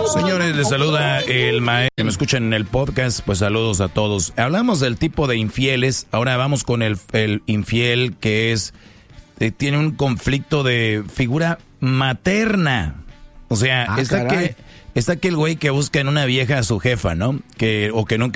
Señores, les saluda el maestro que me escuchan en el podcast, pues saludos a todos. Hablamos del tipo de infieles, ahora vamos con el infiel que es tiene un conflicto de figura materna. O sea, está aquel güey que busca en una vieja a su jefa, ¿no? O que nunca